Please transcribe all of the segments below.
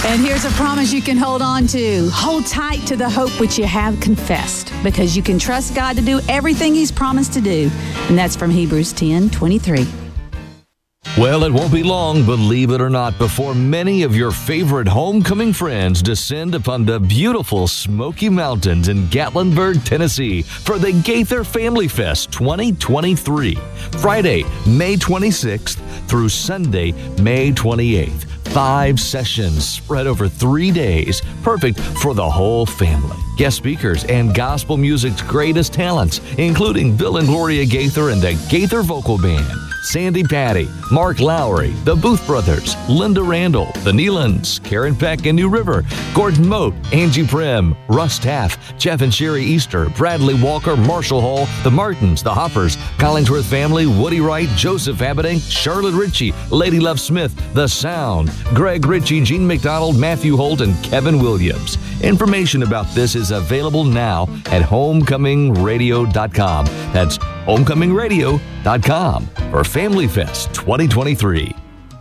And here's a promise you can hold on to. Hold tight to the hope which you have confessed, because you can trust God to do everything He's promised to do. And that's from Hebrews 10:23. Well, it won't be long, believe it or not, before many of your favorite homecoming friends descend upon the beautiful Smoky Mountains in Gatlinburg, Tennessee for the Gaither Family Fest 2023. Friday, May 26th through Sunday, May 28th. 5 sessions spread over 3 days, perfect for the whole family. Guest speakers and gospel music's greatest talents, including Bill and Gloria Gaither and the Gaither Vocal Band, Sandy Patty, Mark Lowry, the Booth Brothers, Linda Randall, the Nealons, Karen Peck and New River, Gordon Moat, Angie Prim, Russ Taff, Jeff and Sherry Easter, Bradley Walker, Marshall Hall, the Martins, the Hoppers, Collingsworth Family, Woody Wright, Joseph Abeding, Charlotte Ritchie, Lady Love Smith, The Sound, Greg Ritchie, Gene McDonald, Matthew Holt, and Kevin Williams. Information about this is available now at homecomingradio.com. That's homecomingradio.com for Family Fest 2023.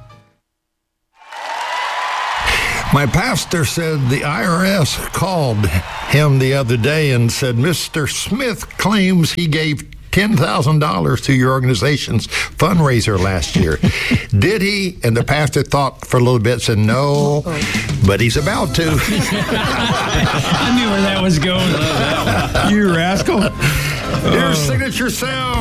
My pastor said the IRS called him the other day and said, Mr. Smith claims he gave $10,000 to your organization's fundraiser last year. Did he? And the pastor thought for a little bit, said no, but he's about to. I knew where that was going. You rascal. Your signature sound.